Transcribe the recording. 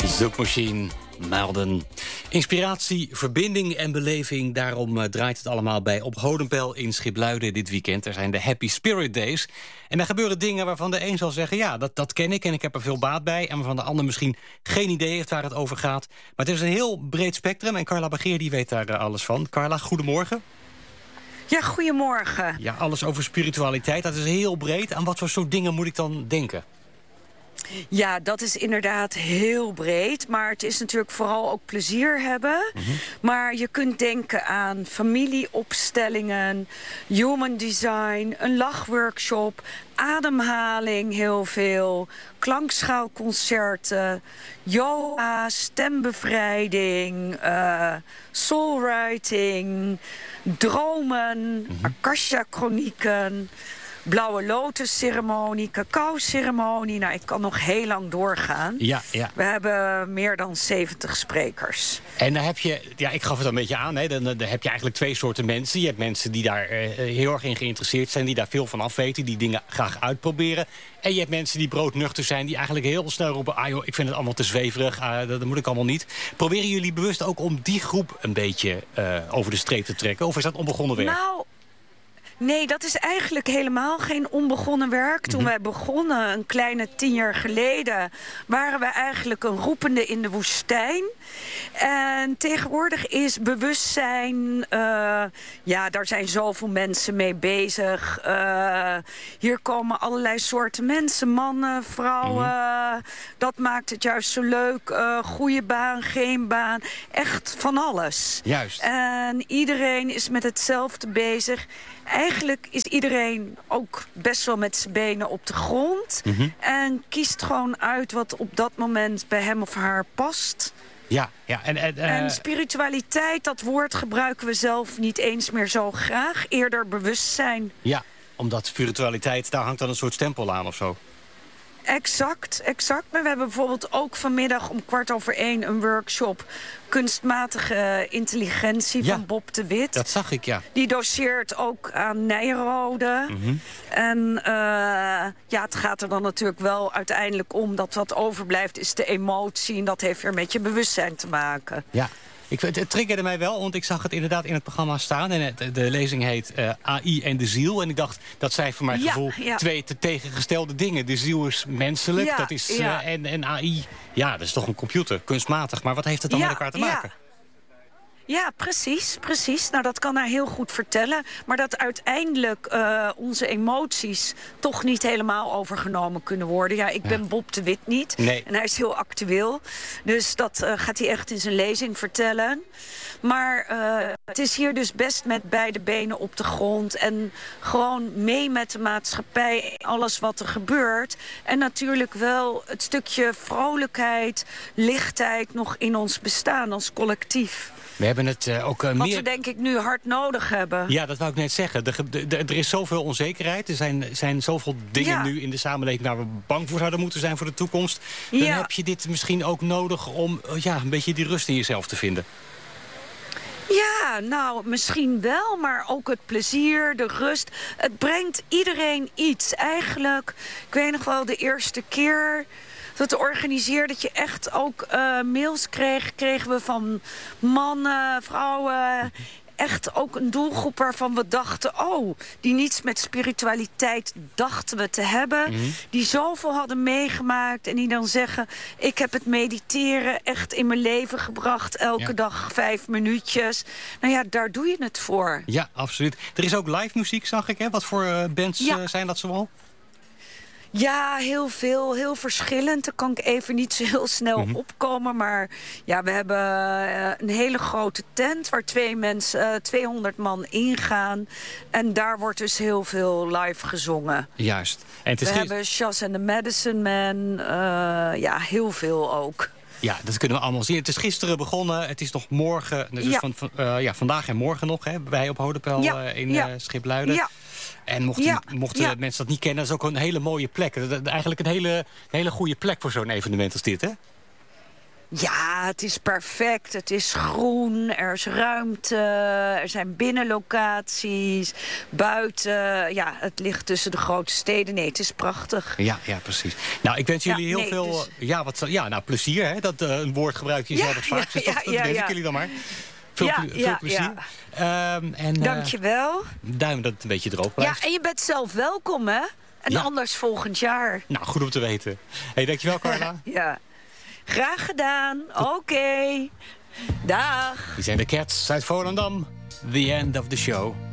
Zoekmachine, Malden. Inspiratie, verbinding en beleving. Daarom draait het allemaal bij Op Hodenpijl in Schipluiden dit weekend. Er zijn de Happy Spirit Days. En daar gebeuren dingen waarvan de een zal zeggen... ja, dat ken ik en ik heb er veel baat bij. En waarvan de ander misschien geen idee heeft waar het over gaat. Maar het is een heel breed spectrum. En Carla Bageer die weet daar alles van. Carla, goedemorgen. Ja, goedemorgen. Ja, alles over spiritualiteit, dat is heel breed. Aan wat voor soort dingen moet ik dan denken? Ja, dat is inderdaad heel breed. Maar het is natuurlijk vooral ook plezier hebben. Maar je kunt denken aan familieopstellingen, human design, een lachworkshop, ademhaling heel veel, klankschaalconcerten, yoga, stembevrijding, soulwriting, dromen, akasha-chronieken, Blauwe Lotus-ceremonie, cacao-ceremonie. Nou, ik kan nog heel lang doorgaan. Ja. We hebben meer dan 70 sprekers. En dan heb je, ja, ik gaf het al een beetje aan, hè, dan heb je eigenlijk twee soorten mensen. Je hebt mensen die daar heel erg in geïnteresseerd zijn, die daar veel van afweten, die dingen graag uitproberen. En je hebt mensen die broodnuchter zijn, die eigenlijk heel snel roepen: ah joh, ik vind het allemaal te zweverig, dat moet ik allemaal niet. Proberen jullie bewust ook om die groep een beetje over de streep te trekken? Of is dat onbegonnen werk? Nou, nee, dat is eigenlijk helemaal geen onbegonnen werk. Toen wij begonnen, een kleine 10 jaar geleden, waren we eigenlijk een roepende in de woestijn. En tegenwoordig is bewustzijn, ja, daar zijn zoveel mensen mee bezig. Hier komen allerlei soorten mensen, mannen, vrouwen. Dat maakt het juist zo leuk. Goede baan, geen baan, echt van alles. Juist. En iedereen is met hetzelfde bezig. Eigenlijk is iedereen ook best wel met zijn benen op de grond. En kiest gewoon uit wat op dat moment bij hem of haar past. Ja. En spiritualiteit, dat woord gebruiken we zelf niet eens meer zo graag. Eerder bewustzijn. Ja, omdat spiritualiteit, daar hangt dan een soort stempel aan of zo. Exact. Maar we hebben bijvoorbeeld ook vanmiddag om 1:15 een workshop kunstmatige intelligentie van Bob de Wit. Dat zag ik, ja. Die doseert ook aan Nijrode. En ja, het gaat er dan natuurlijk wel uiteindelijk om dat wat overblijft is de emotie. En dat heeft weer met je bewustzijn te maken. Ja. Het triggerde mij wel, want ik zag het inderdaad in het programma staan. En de lezing heet AI en de ziel. En ik dacht, dat zijn voor mijn gevoel twee te tegengestelde dingen. De ziel is menselijk, dat is, en AI, ja, dat is toch een computer, kunstmatig. Maar wat heeft het dan met elkaar te maken? Ja, precies. Nou, dat kan hij heel goed vertellen. Maar dat uiteindelijk onze emoties toch niet helemaal overgenomen kunnen worden. Ja, ik ben Bob de Wit niet. Nee. En hij is heel actueel. Dus dat gaat hij echt in zijn lezing vertellen. Maar het is hier dus best met beide benen op de grond. En gewoon mee met de maatschappij. Alles wat er gebeurt. En natuurlijk wel het stukje vrolijkheid, lichtheid nog in ons bestaan als collectief. We hebben het ook wat meer... we denk ik nu hard nodig hebben. Ja, dat wou ik net zeggen. Er is zoveel onzekerheid. Er zijn zoveel dingen nu in de samenleving waar we bang voor zouden moeten zijn voor de toekomst. Dan heb je dit misschien ook nodig om een beetje die rust in jezelf te vinden. Ja, nou, misschien wel, maar ook het plezier, de rust. Het brengt iedereen iets. Eigenlijk, ik weet nog wel de eerste keer dat organiseerde, dat je echt ook mails kregen we van mannen, vrouwen. Echt ook een doelgroep waarvan we dachten, die niets met spiritualiteit dachten we te hebben. Die zoveel hadden meegemaakt en die dan zeggen, ik heb het mediteren echt in mijn leven gebracht. Elke dag 5 minuutjes. Nou ja, daar doe je het voor. Ja, absoluut. Er is ook live muziek, zag ik, hè? Wat voor bands zijn dat zoal? Ja, heel veel, heel verschillend. Daar kan ik even niet zo heel snel opkomen. Maar ja, we hebben een hele grote tent waar 200 man ingaan. En daar wordt dus heel veel live gezongen. Juist. En we hebben Shaz and the Medicine Man. Heel veel ook. Ja, dat kunnen we allemaal zien. Het is gisteren begonnen. Het is nog morgen. Dus vandaag en morgen nog, hè, bij Op Hodenpijl in Schipluiden. Ja. En mochten mensen dat niet kennen, dat is ook een hele mooie plek. Eigenlijk een hele goede plek voor zo'n evenement als dit, hè? Ja, het is perfect. Het is groen, er is ruimte, er zijn binnenlocaties, buiten. Ja, het ligt tussen de grote steden. Nee, het is prachtig. Ja, precies. Nou, ik wens jullie heel veel plezier. Hè? Dat een woord gebruik je zelf het vaak. Dus dat wens ik jullie dan maar. Veel plezier. Dankjewel. Duim dat het een beetje droog blijft. Ja, en je bent zelf welkom, hè? En anders volgend jaar. Nou, goed om te weten. Hey, dankjewel, Carla. Ja. Graag gedaan. Oké. Dag. Die zijn de Cats uit Volendam. The end of the show.